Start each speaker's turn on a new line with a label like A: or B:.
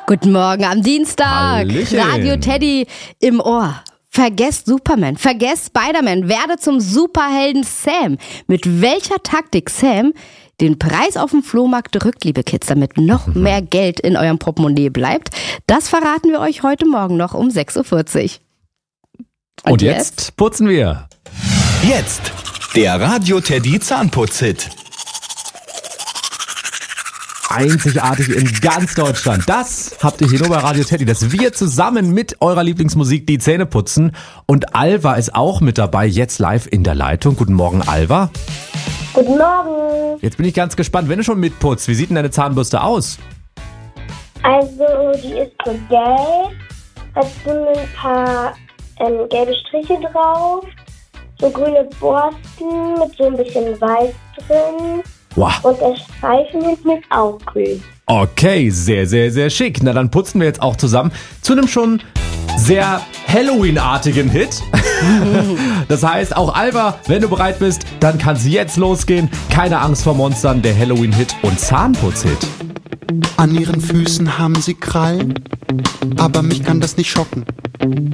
A: Guten Morgen am Dienstag.
B: Hallöchen.
A: Radio Teddy im Ohr. Vergesst Superman, vergesst Spider-Man, werde zum Superhelden Sam. Mit welcher Taktik Sam den Preis auf dem Flohmarkt drückt, liebe Kids, damit noch mehr Geld in eurem Portemonnaie bleibt, das verraten wir euch heute Morgen noch um 6.40 Uhr.
B: Und jetzt putzen wir.
C: Jetzt der Radio Teddy Zahnputz-Hit.
B: Einzigartig in ganz Deutschland. Das habt ihr hier nur bei Radio Teddy, dass wir zusammen mit eurer Lieblingsmusik die Zähne putzen. Und Alva ist auch mit dabei, jetzt live in der Leitung. Guten Morgen, Alva.
D: Guten Morgen.
B: Jetzt bin ich ganz gespannt, wenn du schon mitputzt, wie sieht denn deine Zahnbürste aus?
D: Also, die ist so gelb, hat so ein paar gelbe Striche drauf, so grüne Borsten mit so ein bisschen Weiß drin.
B: Wow.
D: Und der Streifen hinten ist auch grün.
B: Okay, sehr, sehr, sehr schick. Na, dann putzen wir jetzt auch zusammen zu einem schon sehr Halloween-artigen Hit. Das heißt, auch Alva, wenn du bereit bist, dann kann es jetzt losgehen. Keine Angst vor Monstern, der Halloween-Hit und Zahnputz-Hit.
E: An ihren Füßen haben sie Krallen, aber mich kann das nicht schocken.